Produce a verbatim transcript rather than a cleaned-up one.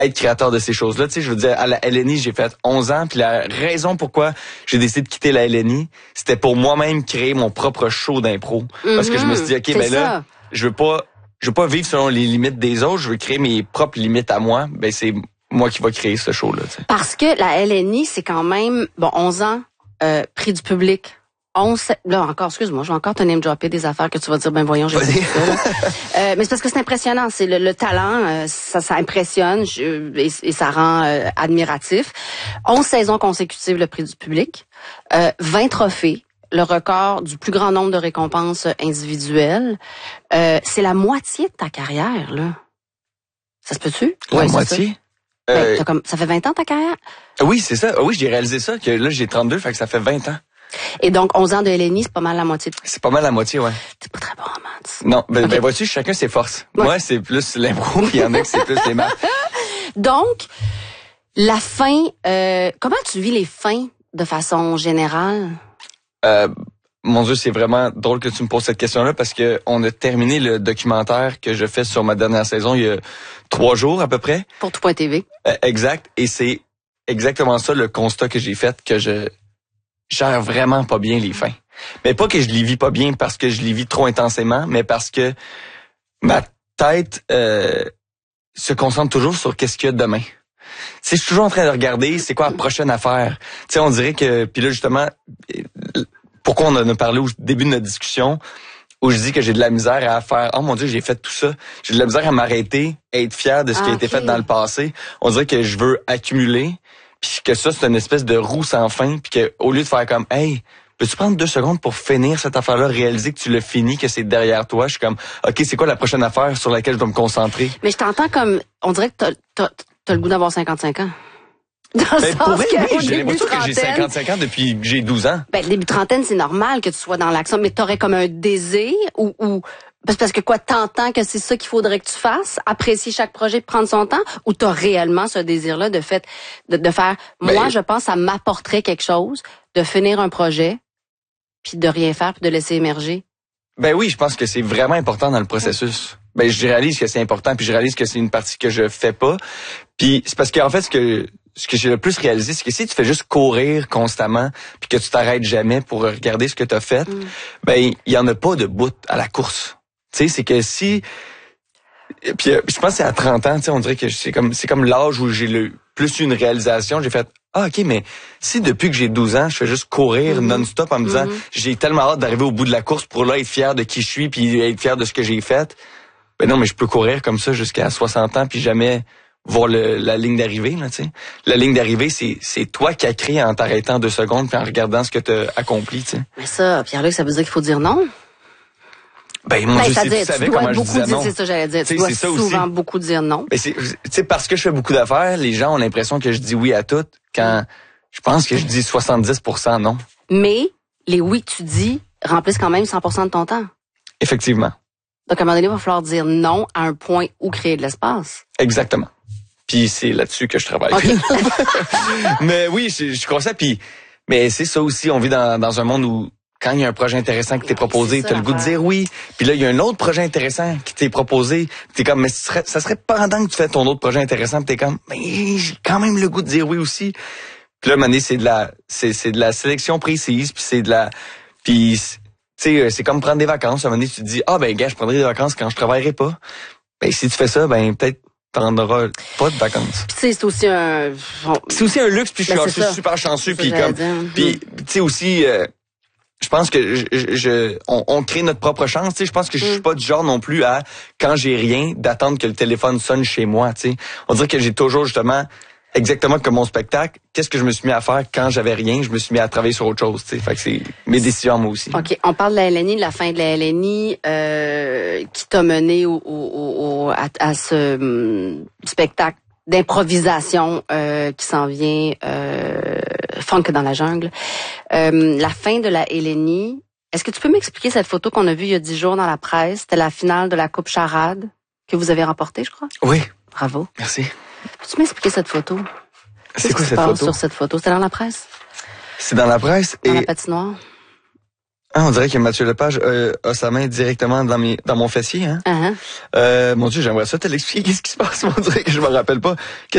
être créateur de ces choses-là. Tu sais, je veux dire, à la L N I, j'ai fait onze ans, puis la raison pourquoi j'ai décidé de quitter la L N I, c'était pour moi-même créer mon propre show d'impro. Mm-hmm. Parce que je me suis dit, OK, ben là, ça. je veux pas je veux pas vivre selon les limites des autres, je veux créer mes propres limites à moi. Ben c'est moi qui va créer ce show-là. Tu sais. Parce que la L N I, c'est quand même, bon, onze ans, euh, prix du public. onze, là encore, excuse-moi, je vais encore te name-dropper des affaires que tu vas dire, ben voyons, j'ai dit ça. euh, mais c'est parce que c'est impressionnant, c'est le, le talent, euh, ça, ça impressionne je, et, et ça rend euh, admiratif. onze saisons consécutives, le prix du public, euh, vingt trophées, le record du plus grand nombre de récompenses individuelles. Euh, c'est la moitié de ta carrière, là. Ça se peut-tu? La ouais, moitié? Ça. Euh... Ben, t'as comme, ça fait vingt ans ta carrière? Oui, c'est ça. Oui, j'ai réalisé ça, que là, j'ai trente-deux, fait que ça fait vingt ans. Et donc, onze ans de L N I, c'est pas mal la moitié. De... C'est pas mal la moitié, ouais. C'est pas très bon en maths. Non, ben, okay. ben vois-tu, chacun ses forces. Ouais. Moi, c'est plus l'impro, puis il y en a que c'est plus les maths. Donc, la fin, euh, comment tu vis les fins de façon générale? Euh, mon Dieu, c'est vraiment drôle que tu me poses cette question-là parce que on a terminé le documentaire que je fais sur ma dernière saison il y a trois jours à peu près. Pour tout point T V. Euh, exact. Et c'est exactement ça le constat que j'ai fait, que je gère vraiment pas bien les fins. Mais pas que je les vis pas bien parce que je les vis trop intensément, mais parce que ma tête euh, se concentre toujours sur qu'est-ce qu'il y a demain. Tu sais, je suis toujours en train de regarder c'est quoi la prochaine affaire. Tu sais, on dirait que... Puis là, justement, pourquoi on en a parlé au début de notre discussion, où je dis que j'ai de la misère à faire... Oh mon Dieu, j'ai fait tout ça. J'ai de la misère à m'arrêter, à être fier de ce ah, qui a été okay. fait dans le passé. On dirait que je veux accumuler... Puis que ça, c'est une espèce de roue sans fin, puis que au lieu de faire comme, hey, peux-tu prendre deux secondes pour finir cette affaire-là, réaliser que tu l'as fini, que c'est derrière toi, je suis comme, ok, c'est quoi la prochaine affaire sur laquelle je dois me concentrer? Mais je t'entends comme, on dirait que t'as, t'as, t'as le goût d'avoir cinquante-cinq ans. Dans ben, le pour vrai, oui, j'ai l'impression que j'ai cinquante-cinq ans depuis que j'ai douze ans. Ben, début trentaine, c'est normal que tu sois dans l'action, mais t'aurais comme un désir ou, ou, parce que quoi, t'entends que c'est ça qu'il faudrait que tu fasses, apprécier chaque projet, prendre son temps, ou t'as réellement ce désir-là de fait, de, de faire, ben, moi, je pense, ça m'apporterait quelque chose de finir un projet, puis de rien faire, puis de laisser émerger. Ben oui, je pense que c'est vraiment important dans le processus. Ben, je réalise que c'est important, puis je réalise que c'est une partie que je fais pas. Puis c'est parce qu'en fait, ce que ce que j'ai le plus réalisé, c'est que si tu fais juste courir constamment, puis que tu t'arrêtes jamais pour regarder ce que tu as fait, mm. ben il y en a pas de bout à la course. Tu sais, c'est que si... Puis euh, je pense que c'est à trente ans, tu sais, on dirait que c'est comme c'est comme l'âge où j'ai le plus une réalisation. J'ai fait, ah ok, mais si depuis que j'ai douze ans, je fais juste courir mm-hmm. non-stop en me disant, mm-hmm. j'ai tellement hâte d'arriver au bout de la course pour là être fier de qui je suis, puis être fier de ce que j'ai fait. Ben non, mais je peux courir comme ça jusqu'à soixante ans, puis jamais voir le, la ligne d'arrivée, là, tu sais. La ligne d'arrivée, c'est c'est toi qui as créé en t'arrêtant deux secondes, puis en regardant ce que tu as accompli, tu sais. Mais ça, Pierre-Luc, ça veut dire qu'il faut dire non? Ben, moi, ben, je sais, dire, tu savais tu comment dois je beaucoup disais dire, non. c'est ça, j'allais dire. Tu t'sais, dois c'est ça souvent aussi. beaucoup dire non. Ben, c'est, tu sais, parce que je fais beaucoup d'affaires, les gens ont l'impression que je dis oui à tout, quand je pense que je dis soixante-dix pour cent non. Mais, les oui que tu dis remplissent quand même cent pour cent de ton temps. Effectivement. Donc, à un moment donné, il va falloir dire non à un point où créer de l'espace. Exactement. Puis c'est là-dessus que je travaille. Okay. Mais oui, je, je crois ça. Puis, mais c'est ça aussi, on vit dans, dans un monde où quand il y a un projet intéressant qui t'est proposé, t'as le goût de dire oui. Puis là, il y a un autre projet intéressant qui t'est proposé. T'es comme, mais ça serait, ça serait pendant que tu fais ton autre projet intéressant, puis t'es comme, mais j'ai quand même le goût de dire oui aussi. Puis là, à un moment donné, c'est de la, c'est, c'est de la sélection précise, puis c'est de la, puis tu sais, c'est comme prendre des vacances. À un moment donné, tu te dis, ah ben gars, je prendrai des vacances quand je travaillerai pas. Ben si tu fais ça, ben peut-être t'en auras pas de vacances. Puis tu sais, c'est aussi un, bon, c'est aussi un luxe. Puis je, ben, je suis super chanceux. Puis comme, puis tu sais mm. aussi. Euh, Je pense que je, je on, on crée notre propre chance. Tu sais, je pense que je suis pas du genre non plus à, quand j'ai rien, d'attendre que le téléphone sonne chez moi. Tu sais, on dirait que j'ai toujours justement exactement comme mon spectacle. Qu'est-ce que je me suis mis à faire quand j'avais rien? Je me suis mis à travailler sur autre chose. Tu sais, fait que c'est mes décisions moi aussi. Ok, on parle de la L N I, de la fin de la L N I, euh, qui t'a mené au, au, au à, à ce um, spectacle d'improvisation euh, qui s'en vient. Euh, Funk dans la jungle. Euh, la fin de la L N I. Est-ce que tu peux m'expliquer cette photo qu'on a vue il y a dix jours dans la presse? C'était la finale de la Coupe Charade que vous avez remportée, je crois. Oui. Bravo. Merci. Peux-tu m'expliquer cette photo? C'est Qu'est-ce quoi cette photo? Sur cette photo, c'était dans la presse. C'est dans la presse dans et. La patinoire. Ah, on dirait que Mathieu Lepage euh, a sa main directement dans mes dans mon fessier. Hein. Uh-huh. Euh, mon Dieu, j'aimerais ça te l'expliquer. Qu'est-ce qui se passe? On dirait que je me rappelle pas.